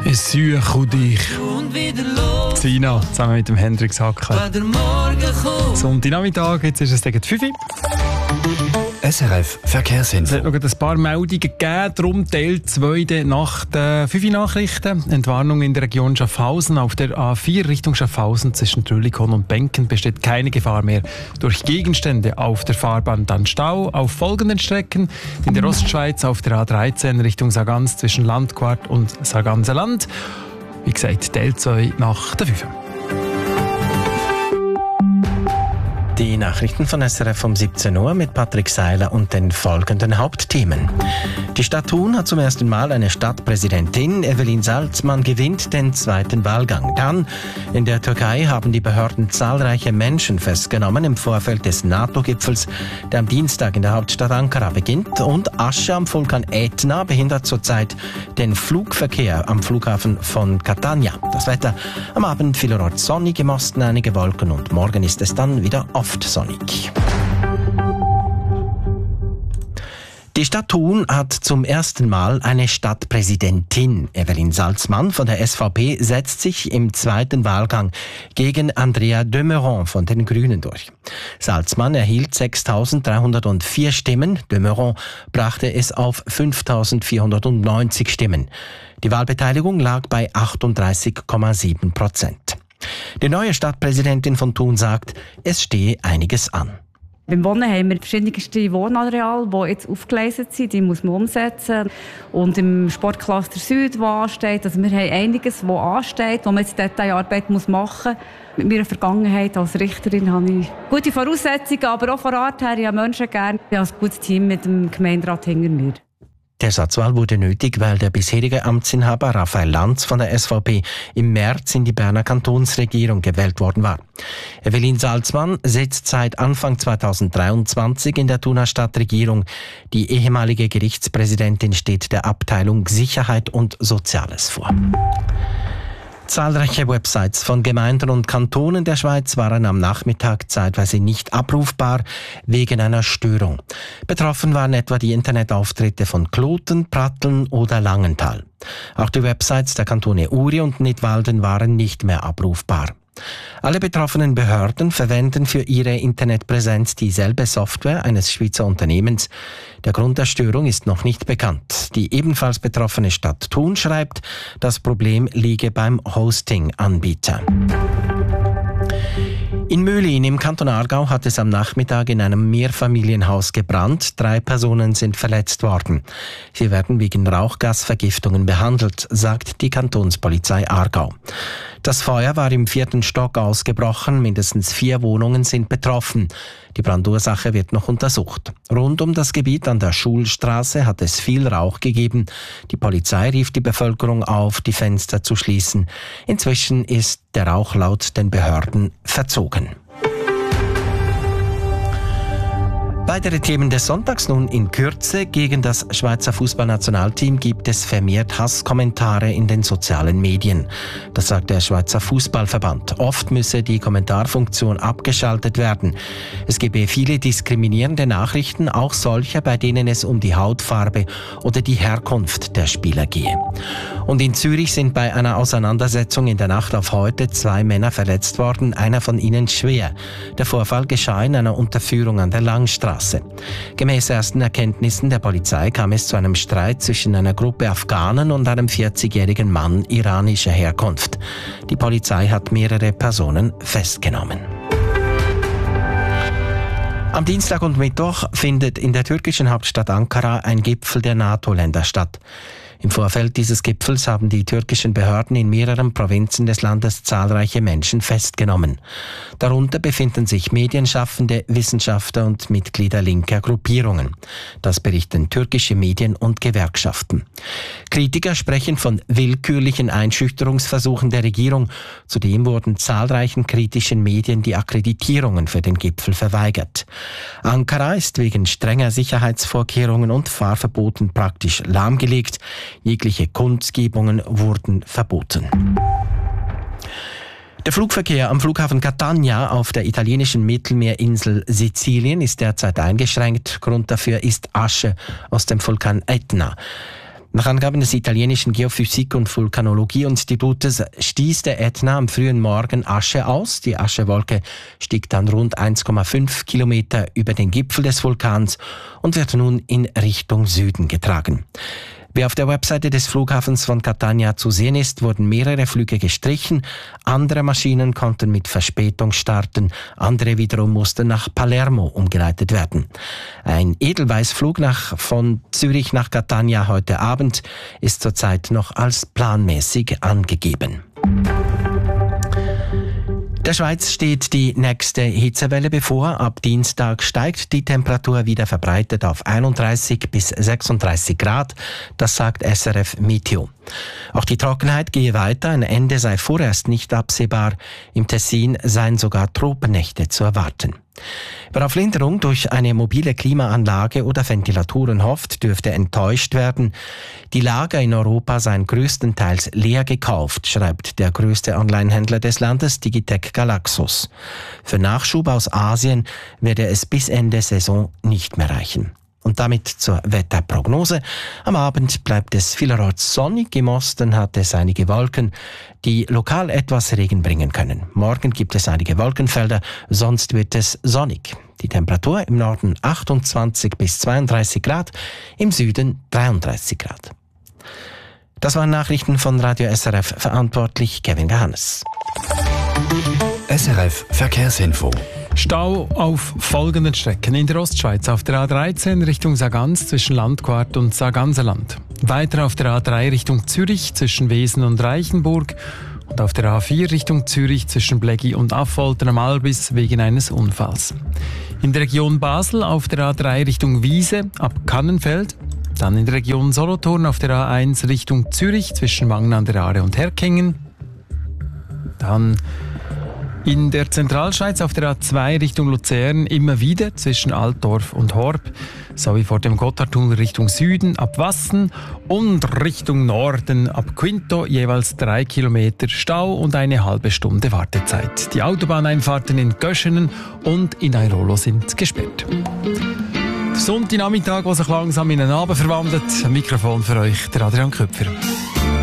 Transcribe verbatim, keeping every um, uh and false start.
Es suche dich. Sina, zusammen mit dem Hendrix Hackler. Sonntagnachmittag, jetzt ist es gegen fünf Uhr. S R F Verkehrsinfo. Es hat noch ein paar Meldungen gegeben, darum Teil zwei nach den fünf Uhr Nachrichten. Entwarnung in der Region Schaffhausen. Auf der A vier Richtung Schaffhausen zwischen Trüllikon und Benken besteht keine Gefahr mehr durch Gegenstände auf der Fahrbahn. Dann Stau auf folgenden Strecken. In der Ostschweiz auf der A dreizehn Richtung Sargans zwischen Landquart und Sarganserland. Wie gesagt, Teil zwei nach der fünf Uhr. Die Nachrichten von S R F um siebzehn Uhr mit Patrick Seiler und den folgenden Hauptthemen. Die Stadt Thun hat zum ersten Mal eine Stadtpräsidentin. Evelyn Salzmann gewinnt den zweiten Wahlgang. Dann, in der Türkei haben die Behörden zahlreiche Menschen festgenommen im Vorfeld des NATO-Gipfels, der am Dienstag in der Hauptstadt Ankara beginnt. Und Asche am Vulkan Ätna behindert zurzeit den Flugverkehr am Flughafen von Catania. Das Wetter am Abend vielerorts sonnig, im Osten einige Wolken und morgen ist es dann wieder offen sonnig. Die Stadt Thun hat zum ersten Mal eine Stadtpräsidentin. Evelyn Salzmann von der S V P setzt sich im zweiten Wahlgang gegen Andrea de Meuron von den Grünen durch. Salzmann erhielt sechstausenddreihundertvier Stimmen, de Meuron brachte es auf fünftausendvierhundertneunzig Stimmen. Die Wahlbeteiligung lag bei achtunddreißig Komma sieben Prozent. Die neue Stadtpräsidentin von Thun sagt, es stehe einiges an. Beim Wohnen haben wir verschiedenste Wohnareale, die jetzt aufgeleistet sind, die muss man umsetzen. Und im Sportcluster Süd, das ansteht, also wir haben einiges, das ansteht, wo man jetzt Detailarbeit machen muss. Mit meiner Vergangenheit als Richterin habe ich gute Voraussetzungen, aber auch von Art her, ich habe Menschen gerne. Ich habe ein gutes Team mit dem Gemeinderat hinter mir. Die Ersatzwahl wurde nötig, weil der bisherige Amtsinhaber Raphael Lanz von der S V P im März in die Berner Kantonsregierung gewählt worden war. Evelyn Salzmann sitzt seit Anfang zweitausenddreiundzwanzig in der Thuner Stadtregierung. Die ehemalige Gerichtspräsidentin steht der Abteilung Sicherheit und Soziales vor. Zahlreiche Websites von Gemeinden und Kantonen der Schweiz waren am Nachmittag zeitweise nicht abrufbar wegen einer Störung. Betroffen waren etwa die Internetauftritte von Kloten, Pratteln oder Langenthal. Auch die Websites der Kantone Uri und Nidwalden waren nicht mehr abrufbar. Alle betroffenen Behörden verwenden für ihre Internetpräsenz dieselbe Software eines Schweizer Unternehmens. Der Grund der Störung ist noch nicht bekannt. Die ebenfalls betroffene Stadt Thun schreibt, das Problem liege beim Hosting-Anbieter. In Möhlin im Kanton Aargau hat es am Nachmittag in einem Mehrfamilienhaus gebrannt. Drei Personen sind verletzt worden. Sie werden wegen Rauchgasvergiftungen behandelt, sagt die Kantonspolizei Aargau. Das Feuer war im vierten Stock ausgebrochen. Mindestens vier Wohnungen sind betroffen. Die Brandursache wird noch untersucht. Rund um das Gebiet an der Schulstraße hat es viel Rauch gegeben. Die Polizei rief die Bevölkerung auf, die Fenster zu schließen. Inzwischen ist der Rauch laut den Behörden verzogen. Weitere Themen des Sonntags nun in Kürze. Gegen das Schweizer Fußballnationalteam gibt es vermehrt Hasskommentare in den sozialen Medien. Das sagt der Schweizer Fußballverband. Oft müsse die Kommentarfunktion abgeschaltet werden. Es gebe viele diskriminierende Nachrichten, auch solche, bei denen es um die Hautfarbe oder die Herkunft der Spieler gehe. Und in Zürich sind bei einer Auseinandersetzung in der Nacht auf heute zwei Männer verletzt worden, einer von ihnen schwer. Der Vorfall geschah in einer Unterführung an der Langstraße. Gemäß ersten Erkenntnissen der Polizei kam es zu einem Streit zwischen einer Gruppe Afghanen und einem vierzigjährigen Mann iranischer Herkunft. Die Polizei hat mehrere Personen festgenommen. Am Dienstag und Mittwoch findet in der türkischen Hauptstadt Ankara ein Gipfel der NATO-Länder statt. Im Vorfeld dieses Gipfels haben die türkischen Behörden in mehreren Provinzen des Landes zahlreiche Menschen festgenommen. Darunter befinden sich Medienschaffende, Wissenschaftler und Mitglieder linker Gruppierungen. Das berichten türkische Medien und Gewerkschaften. Kritiker sprechen von willkürlichen Einschüchterungsversuchen der Regierung. Zudem wurden zahlreichen kritischen Medien die Akkreditierungen für den Gipfel verweigert. Ankara ist wegen strenger Sicherheitsvorkehrungen und Fahrverboten praktisch lahmgelegt. Jegliche Kundgebungen wurden verboten. Der Flugverkehr am Flughafen Catania auf der italienischen Mittelmeerinsel Sizilien ist derzeit eingeschränkt. Grund dafür ist Asche aus dem Vulkan Ätna. Nach Angaben des italienischen Geophysik- und Vulkanologie-Institutes stieß der Ätna am frühen Morgen Asche aus. Die Aschewolke stieg dann rund eins Komma fünf Kilometer über den Gipfel des Vulkans und wird nun in Richtung Süden getragen. Wie auf der Webseite des Flughafens von Catania zu sehen ist, wurden mehrere Flüge gestrichen, andere Maschinen konnten mit Verspätung starten, andere wiederum mussten nach Palermo umgeleitet werden. Ein Edelweißflug nach, von Zürich nach Catania heute Abend ist zurzeit noch als planmäßig angegeben. Der Schweiz steht die nächste Hitzewelle bevor. Ab Dienstag steigt die Temperatur wieder verbreitet auf einunddreißig bis sechsunddreißig Grad. Das sagt S R F Meteo. Auch die Trockenheit gehe weiter. Ein Ende sei vorerst nicht absehbar. Im Tessin seien sogar Tropennächte zu erwarten. Wer auf Linderung durch eine mobile Klimaanlage oder Ventilatoren hofft, dürfte enttäuscht werden. Die Lager in Europa seien größtenteils leer gekauft, schreibt der größte Onlinehändler des Landes, Digitec Galaxus. Für Nachschub aus Asien werde es bis Ende Saison nicht mehr reichen. Und damit zur Wetterprognose. Am Abend bleibt es vielerorts sonnig. Im Osten hat es einige Wolken, die lokal etwas Regen bringen können. Morgen gibt es einige Wolkenfelder, sonst wird es sonnig. Die Temperatur im Norden achtundzwanzig bis zweiunddreißig Grad, im Süden dreiunddreißig Grad. Das waren Nachrichten von Radio S R F, verantwortlich Kevin Gahannes. S R F Verkehrsinfo. Stau auf folgenden Strecken in der Ostschweiz: auf der A dreizehn Richtung Sargans zwischen Landquart und Sarganserland. Weiter auf der A drei Richtung Zürich zwischen Wesen und Reichenburg. Und auf der A vier Richtung Zürich zwischen Bleggi und Affolter am Albis wegen eines Unfalls. In der Region Basel auf der A drei Richtung Wiese ab Kannenfeld. Dann in der Region Solothurn auf der A eins Richtung Zürich zwischen Wangen an der Aare und Herkingen. Dann in der Zentralschweiz auf der A zwei Richtung Luzern immer wieder zwischen Altdorf und Horb, sowie vor dem Gotthardtunnel Richtung Süden ab Wassen und Richtung Norden ab Quinto jeweils drei Kilometer Stau und eine halbe Stunde Wartezeit. Die Autobahneinfahrten in Göschenen und in Airolo sind gesperrt. Der Sonntagnachmittag, der sich langsam in einen Abend verwandelt. Ein Mikrofon für euch, der Adrian Köpfer.